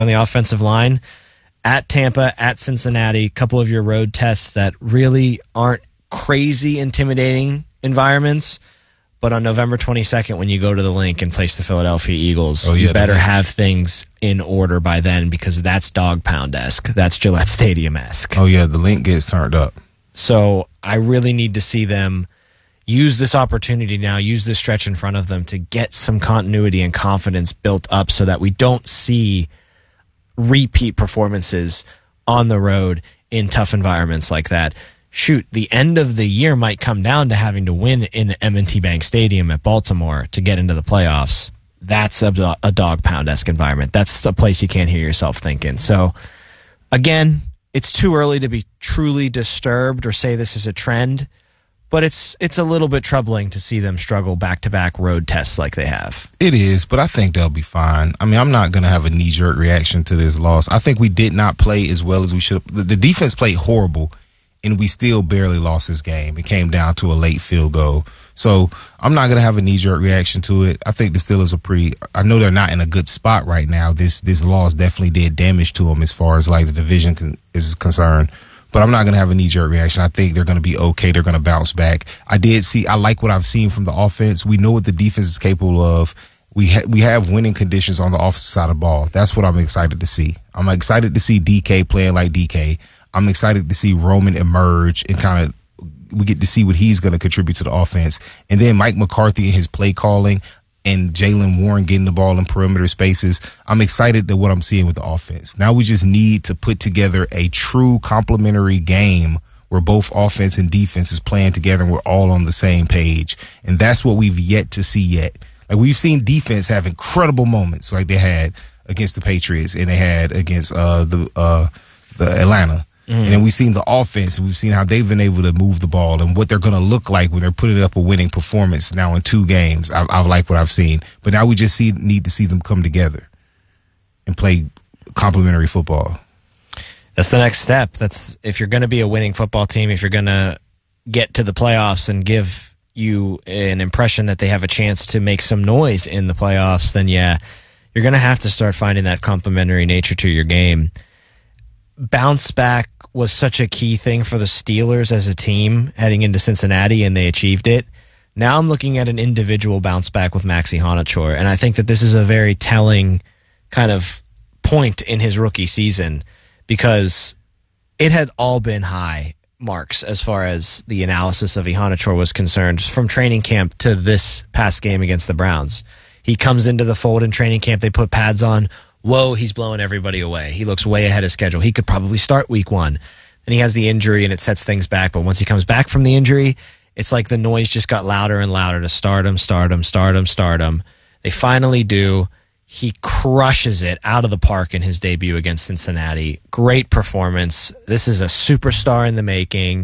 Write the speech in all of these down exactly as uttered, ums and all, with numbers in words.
on the offensive line. At Tampa, at Cincinnati, a couple of your road tests that really aren't crazy intimidating environments. But on November twenty-second, when you go to the link and face the Philadelphia Eagles, oh, yeah, you better have things in order by then, because that's dog pound-esque. That's Gillette Stadium-esque. Oh, yeah, the link gets turned up. So I really need to see them use this opportunity now, use this stretch in front of them to get some continuity and confidence built up so that we don't see repeat performances on the road in tough environments like that. Shoot, the end of the year might come down to having to win in M and T Bank Stadium at Baltimore to get into the playoffs. That's a, a dog pound-esque environment. That's a place you can't hear yourself thinking. So, again, it's too early to be truly disturbed or say this is a trend, but it's it's a little bit troubling to see them struggle back-to-back road tests like they have. It is, but I think they'll be fine. I mean, I'm not going to have a knee-jerk reaction to this loss. I think we did not play as well as we should have. The defense played horrible, and we still barely lost this game. It came down to a late field goal. So I'm not going to have a knee-jerk reaction to it. I think the Steelers are pretty – I know they're not in a good spot right now. This this loss definitely did damage to them as far as, like, the division con- is concerned. But I'm not going to have a knee-jerk reaction. I think they're going to be okay. They're going to bounce back. I did see – I like what I've seen from the offense. We know what the defense is capable of. We ha- we have winning conditions on the offensive side of the ball. That's what I'm excited to see. I'm excited to see D K playing like D K. I'm excited to see Roman emerge and kind of we get to see what he's going to contribute to the offense. And then Mike McCarthy and his play calling and Jaylen Warren getting the ball in perimeter spaces. I'm excited to what I'm seeing with the offense. Now we just need to put together a true complementary game where both offense and defense is playing together and we're all on the same page. And that's what we've yet to see yet. Like, we've seen defense have incredible moments like they had against the Patriots and they had against uh, the uh, the Atlanta. Mm-hmm. And then we've seen the offense. We've seen how they've been able to move the ball and what they're going to look like when they're putting up a winning performance now in two games. I, I like what I've seen. But now we just see, need to see them come together and play complementary football. That's the next step. That's if you're going to be a winning football team, if you're going to get to the playoffs and give you an impression that they have a chance to make some noise in the playoffs, then yeah, you're going to have to start finding that complementary nature to your game. Bounce back was such a key thing for the Steelers as a team heading into Cincinnati, and they achieved it. Now I'm looking at an individual bounce back with Maxi Honachor, and I think that this is a very telling kind of point in his rookie season because it had all been high marks as far as the analysis of Honachor was concerned from training camp to this past game against the Browns. He comes into the fold in training camp. They put pads on. Whoa, he's blowing everybody away. He looks way ahead of schedule. He could probably start week one. And he has the injury, and it sets things back. But once he comes back from the injury, it's like the noise just got louder and louder to start him, start him, start him, start him. They finally do. He crushes it out of the park in his debut against Cincinnati. Great performance. This is a superstar in the making,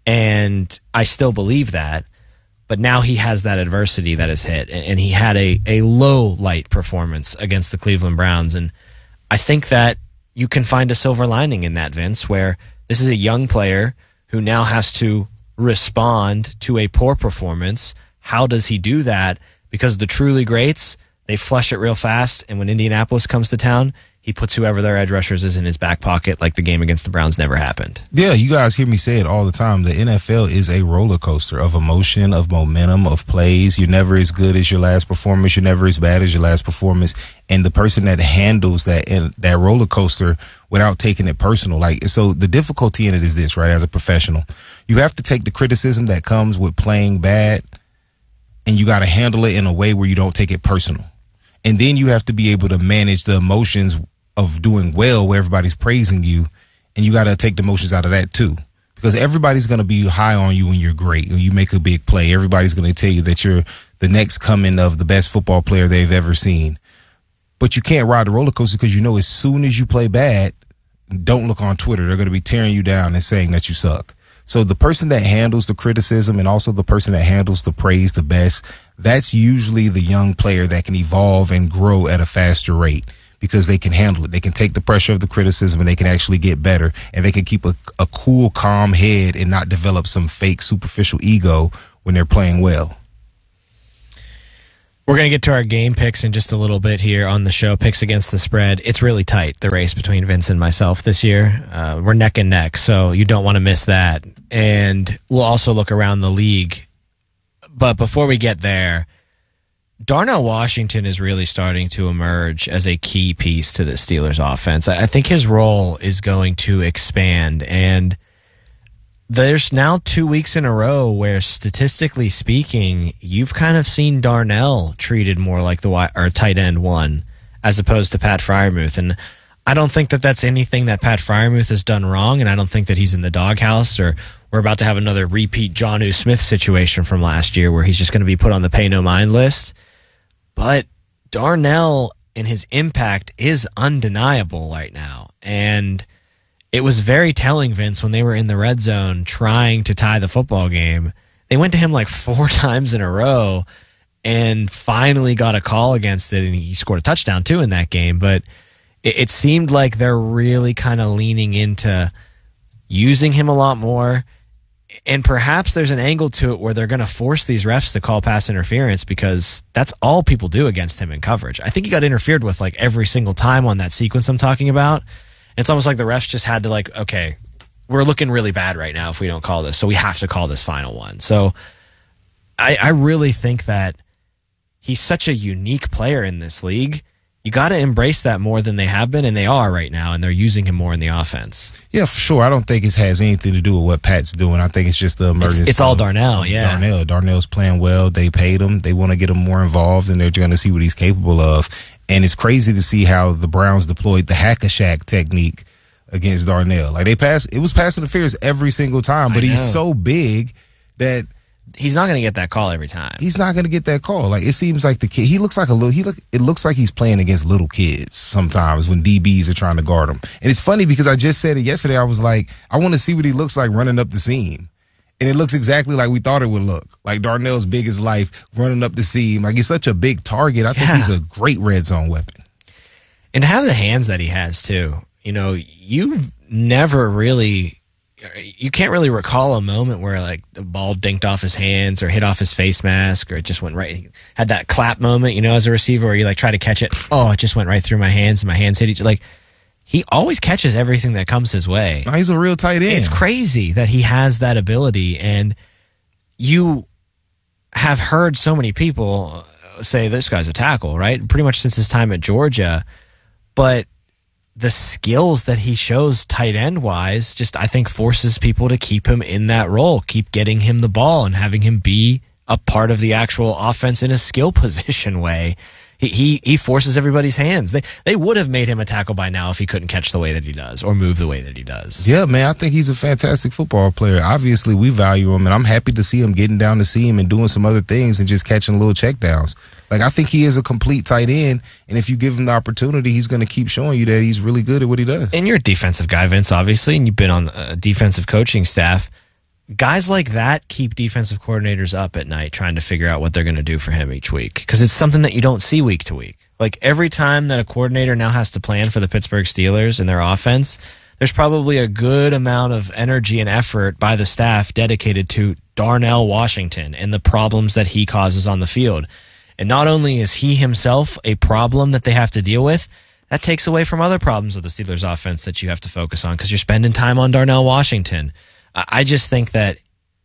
and I still believe that. But now he has that adversity that has hit, and he had a, a low-light performance against the Cleveland Browns. And I think that you can find a silver lining in that, Vince, where this is a young player who now has to respond to a poor performance. How does he do that? Because the truly greats, they flush it real fast, and when Indianapolis comes to town, he puts whoever their edge rushers is in his back pocket like the game against the Browns never happened. Yeah, you guys hear me say it all the time. The N F L is a roller coaster of emotion, of momentum, of plays. You're never as good as your last performance. You're never as bad as your last performance. And the person that handles that that roller coaster without taking it personal. Like, so the difficulty in it is this, right, as a professional. You have to take the criticism that comes with playing bad, and you got to handle it in a way where you don't take it personal. And then you have to be able to manage the emotions of doing well where everybody's praising you, and you got to take the emotions out of that too. Because everybody's going to be high on you when you're great, when you make a big play. Everybody's going to tell you that you're the next coming of the best football player they've ever seen. But you can't ride the roller coaster because you know as soon as you play bad, don't look on Twitter. They're going to be tearing you down and saying that you suck. So the person that handles the criticism and also the person that handles the praise the best, that's usually the young player that can evolve and grow at a faster rate because they can handle it. They can take the pressure of the criticism and they can actually get better, and they can keep a, a cool, calm head and not develop some fake superficial ego when they're playing well. We're going to get to our game picks in just a little bit here on the show. Picks against the spread. It's really tight, the race between Vince and myself this year. Uh, we're neck and neck, so you don't want to miss that. And we'll also look around the league. But before we get there, Darnell Washington is really starting to emerge as a key piece to the Steelers offense. I think his role is going to expand, and there's now two weeks in a row where, statistically speaking, you've kind of seen Darnell treated more like the wi- or tight end one as opposed to Pat Freiermuth. And I don't think that that's anything that Pat Freiermuth has done wrong, and I don't think that he's in the doghouse or we're about to have another repeat Jonnu Smith situation from last year where he's just going to be put on the pay no mind list. But Darnell and his impact is undeniable right now. And it was very telling, Vince, when they were in the red zone trying to tie the football game. They went to him like four times in a row and finally got a call against it, and he scored a touchdown too in that game. But it, it seemed like they're really kind of leaning into using him a lot more. And perhaps there's an angle to it where they're going to force these refs to call pass interference because that's all people do against him in coverage. I think he got interfered with like every single time on that sequence I'm talking about. It's almost like the refs just had to like, okay, we're looking really bad right now if we don't call this, so we have to call this final one. So I, I really think that he's such a unique player in this league. You got to embrace that more than they have been, and they are right now, and they're using him more in the offense. Yeah, for sure. I don't think it has anything to do with what Pat's doing. I think it's just the emergence. It's, it's all Darnell, yeah. Darnell. Darnell's playing well. They paid him. They want to get him more involved, and they're going to see what he's capable of. And it's crazy to see how the Browns deployed the hack-a-shack technique against Darnell. Like, they passed, it was pass interference every single time, but he's so big that he's not going to get that call every time. He's not going to get that call. Like, it seems like the kid, he looks like a little, he look, it looks like he's playing against little kids sometimes when D Bs are trying to guard him. And it's funny because I just said it yesterday. I was like, I want to see what he looks like running up the seam. And it looks exactly like we thought it would look. Like Darnell's big as life running up the seam. Like, he's such a big target. I think yeah. he's a great red zone weapon. And to have the hands that he has, too. You know, you've never really, you can't really recall a moment where, like, the ball dinked off his hands or hit off his face mask or it just went right. He had that clap moment, you know, as a receiver where you, like, try to catch it. Oh, it just went right through my hands and my hands hit each other. Like, he always catches everything that comes his way. Oh, he's a real tight end. It's crazy that he has that ability. And you have heard so many people say this guy's a tackle, right? Pretty much since his time at Georgia. But the skills that he shows tight end wise just, I think, forces people to keep him in that role, keep getting him the ball and having him be a part of the actual offense in a skill position way. He, he he forces everybody's hands. They they would have made him a tackle by now if he couldn't catch the way that he does or move the way that he does. Yeah, man, I think he's a fantastic football player. Obviously, we value him, and I'm happy to see him getting down the seam and doing some other things and just catching little checkdowns. Like, I think he is a complete tight end, and if you give him the opportunity, he's going to keep showing you that he's really good at what he does. And you're a defensive guy, Vince, obviously, and you've been on a defensive coaching staff. Guys like that keep defensive coordinators up at night trying to figure out what they're going to do for him each week because it's something that you don't see week to week. Like, every time that a coordinator now has to plan for the Pittsburgh Steelers and their offense, there's probably a good amount of energy and effort by the staff dedicated to Darnell Washington and the problems that he causes on the field. And not only is he himself a problem that they have to deal with, that takes away from other problems with the Steelers offense that you have to focus on because you're spending time on Darnell Washington. I just think that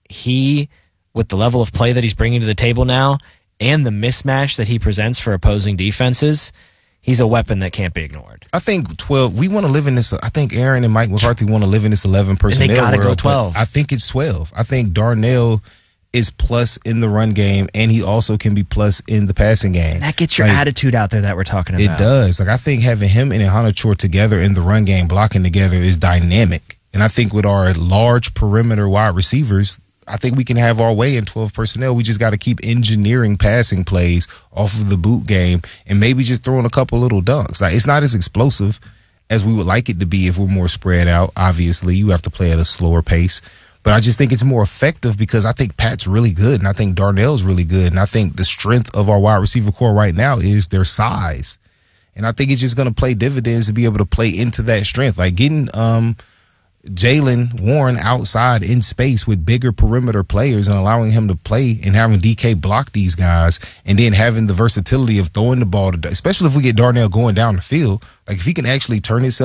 he, with the level of play that he's bringing to the table now and the mismatch that he presents for opposing defenses, he's a weapon that can't be ignored. I think twelve, we want to live in this, I think Aaron and Mike McCarthy want to live in this eleven personnel and they gotta world. Go twelve. I think it's twelve. I think Darnell is plus in the run game, and he also can be plus in the passing game. And that gets your like, attitude out there that we're talking about. It does. Like, I think having him and Iheanacho together in the run game, blocking together, is dynamic. And I think with our large perimeter wide receivers, I think we can have our way in twelve personnel. We just got to keep engineering passing plays off of the boot game and maybe just throwing a couple little dunks. Like, it's not as explosive as we would like it to be if we're more spread out. Obviously, you have to play at a slower pace. But I just think it's more effective because I think Pat's really good and I think Darnell's really good. And I think the strength of our wide receiver core right now is their size. And I think it's just going to play dividends to be able to play into that strength. Like, getting – um. Jaylen Warren outside in space with bigger perimeter players and allowing him to play and having D K block these guys and then having the versatility of throwing the ball, to, especially if we get Darnell going down the field. Like if he can actually turn himself